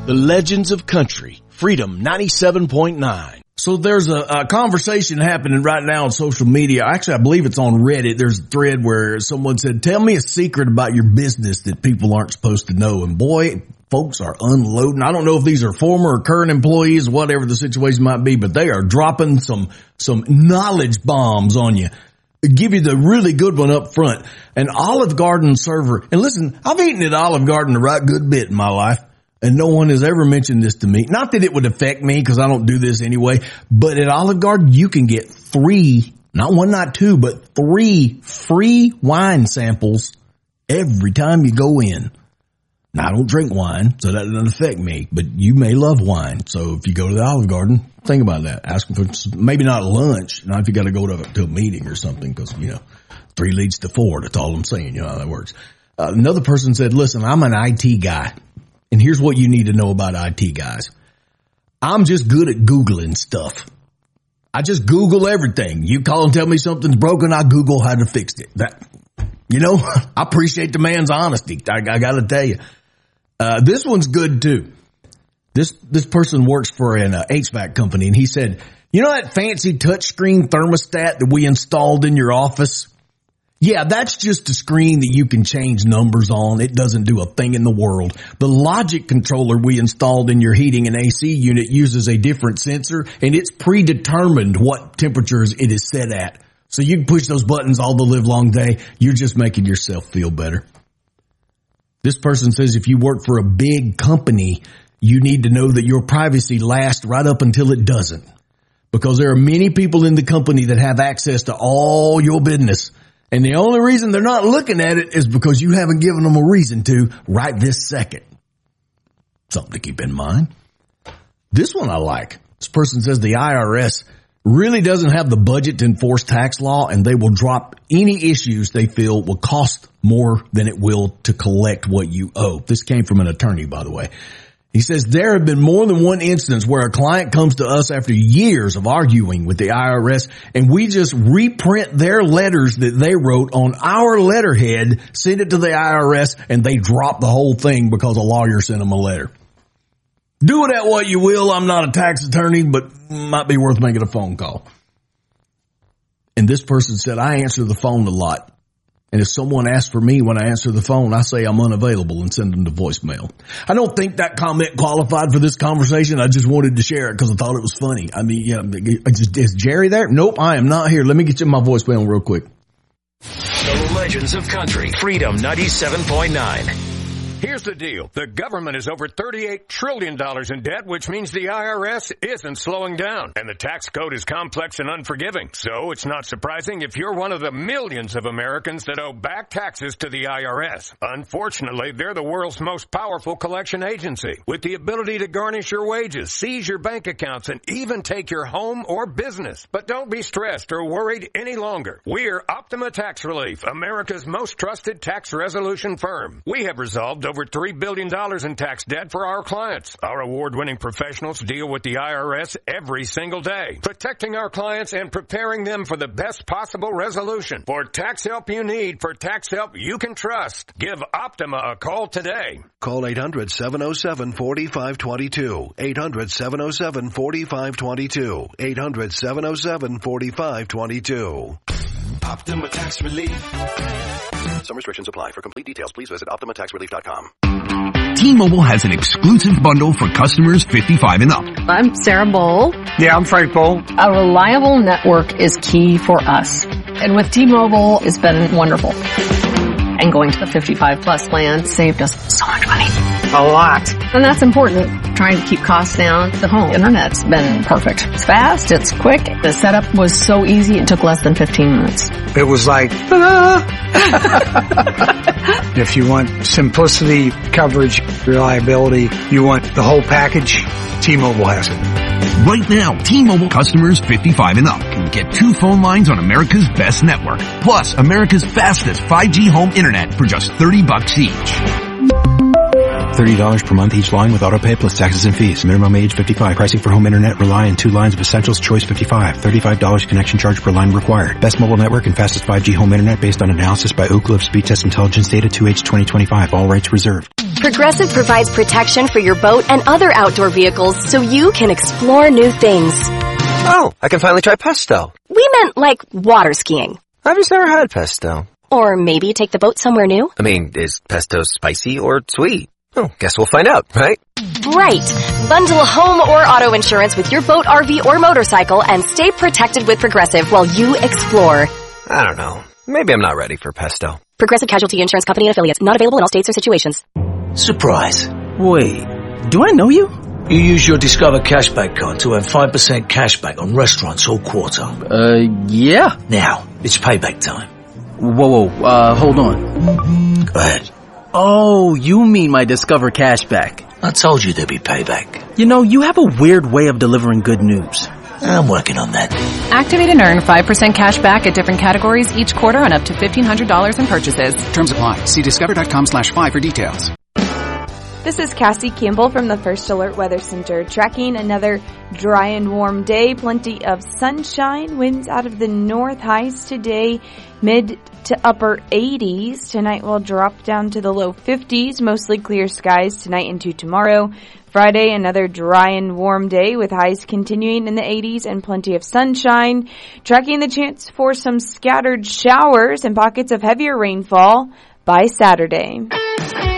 The Legends of Country, Freedom 97.9. So there's a conversation happening right now on social media. Actually, I believe it's on Reddit. There's a thread where someone said, tell me a secret about your business that people aren't supposed to know. And boy, folks are unloading. I don't know if these are former or current employees, whatever the situation might be, but they are dropping some knowledge bombs on you. Give you the really good one up front. An Olive Garden server. And listen, I've eaten at Olive Garden a right good bit in my life. And no one has ever mentioned this to me. Not that it would affect me because I don't do this anyway. But at Olive Garden, you can get 3, not 1, not 2, but 3 free wine samples every time you go in. Now, I don't drink wine, so that doesn't affect me. But you may love wine. So if you go to the Olive Garden, think about that. Ask them for maybe not lunch. Not if you got to go to a meeting or something because, 3 leads to 4. That's all I'm saying. You know how that works. Another person said, listen, I'm an IT guy. And here's what you need to know about IT guys. I'm just good at Googling stuff. I just Google everything. You call and tell me something's broken, I Google how to fix it. I appreciate the man's honesty. I got to tell you. This one's good too. This person works for an HVAC company, and he said, you know that fancy touchscreen thermostat that we installed in your office? Yeah, that's just a screen that you can change numbers on. It doesn't do a thing in the world. The logic controller we installed in your heating and AC unit uses a different sensor, and it's predetermined what temperatures it is set at. So you can push those buttons all the live long day. You're just making yourself feel better. This person says if you work for a big company, you need to know that your privacy lasts right up until it doesn't. Because there are many people in the company that have access to all your business. And the only reason they're not looking at it is because you haven't given them a reason to right this second. Something to keep in mind. This one I like. This person says the IRS really doesn't have the budget to enforce tax law, and they will drop any issues they feel will cost more than it will to collect what you owe. This came from an attorney, by the way. He says there have been more than one instance where a client comes to us after years of arguing with the IRS, and we just reprint their letters that they wrote on our letterhead, send it to the IRS, and they drop the whole thing because a lawyer sent them a letter. Do with that what you will. I'm not a tax attorney, but might be worth making a phone call. And this person said, I answer the phone a lot. And if someone asks for me when I answer the phone, I say I'm unavailable and send them to voicemail. I don't think that comment qualified for this conversation. I just wanted to share it because I thought it was funny. I mean, is Jerry there? Nope, I am not here. Let me get you my voicemail real quick. The Legends of Country, Freedom 97.9. Here's the deal. The government is over $38 trillion in debt, which means the IRS isn't slowing down. And the tax code is complex and unforgiving. So it's not surprising if you're one of the millions of Americans that owe back taxes to the IRS. Unfortunately, they're the world's most powerful collection agency, with the ability to garnish your wages, seize your bank accounts, and even take your home or business. But don't be stressed or worried any longer. We're Optima Tax Relief, America's most trusted tax resolution firm. We have resolved over $3 billion in tax debt for our clients. Our award-winning professionals deal with the IRS every single day, protecting our clients and preparing them for the best possible resolution. For tax help you need, for tax help you can trust, give Optima a call today. Call 800-707-4522. 800-707-4522. 800-707-4522. Optima Tax Relief. Some restrictions apply. For complete details, please visit OptimaTaxRelief.com. T-Mobile has an exclusive bundle for customers 55 and up. I'm Sarah Bowl. Yeah, I'm Frank Bowl. A reliable network is key for us. And with T-Mobile, it's been wonderful. And going to the 55 plus plan saved us so much money. A lot. And that's important. Trying to keep costs down. The home internet's been perfect. It's fast. It's quick. The setup was so easy. It took less than 15 minutes. It was like, If you want simplicity, coverage, reliability, you want the whole package, T-Mobile has it. Right now, T-Mobile customers 55 and up can get 2 phone lines on America's best network, plus America's fastest 5G home internet for just $30 each. $30 per month each line with autopay plus taxes and fees. Minimum age 55. Pricing for home internet rely on 2 lines of Essentials Choice 55. $35 connection charge per line required. Best mobile network and fastest 5G home internet based on analysis by Ookla of Speed Test Intelligence data 2H 2025. All rights reserved. Progressive provides protection for your boat and other outdoor vehicles so you can explore new things. Oh, I can finally try pesto. We meant like water skiing. I've just never had pesto. Or maybe take the boat somewhere new. I mean, is pesto spicy or sweet? Oh, guess we'll find out, right? Right. Bundle home or auto insurance with your boat, RV, or motorcycle and stay protected with Progressive while you explore. I don't know. Maybe I'm not ready for pesto. Progressive Casualty Insurance Company and Affiliates. Not available in all states or situations. Surprise. Wait, do I know you? You use your Discover Cashback card to earn 5% cashback on restaurants all quarter. Yeah. Now, it's payback time. Whoa, hold on. Go ahead. Oh, you mean my Discover Cashback. I told you there'd be payback. You know, you have a weird way of delivering good news. I'm working on that. Activate and earn 5% cash back at different categories each quarter on up to $1,500 in purchases. Terms apply. See discover.com/5 for details. This is Cassie Campbell from the First Alert Weather Center, tracking another dry and warm day. Plenty of sunshine, winds out of the north, highs today mid to upper 80s. Tonight will drop down to the low 50s, mostly clear skies tonight into tomorrow. Friday, another dry and warm day with highs continuing in the 80s and plenty of sunshine. Tracking the chance for some scattered showers and pockets of heavier rainfall by Saturday.